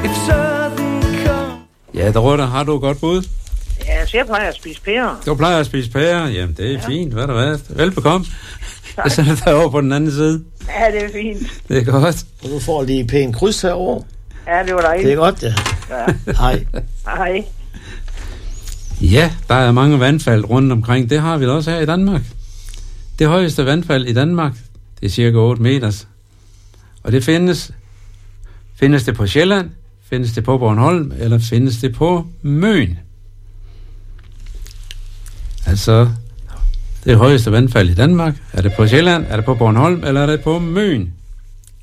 Ja, Dorte, har du et godt bud? Ja, så jeg plejer at spise pærer. Du plejer at spise pærer? Jamen, det er fint. Hvad er der? Velbekomme. Jeg sætter dig over på den anden side. Ja, det er fint. Det er godt. Og du får lige pæn kryds herovre. Ja, det var dejligt. Det er godt, ja. Hej. Hej. Ja, der er mange vandfald rundt omkring. Det har vi også her i Danmark. Det højeste vandfald i Danmark, det er cirka 8 meters. Og det findes det på Sjælland, findes det på Bornholm, eller findes det på Møn. Altså, det højeste vandfald i Danmark, er det på Sjælland, er det på Bornholm, eller er det på Møn?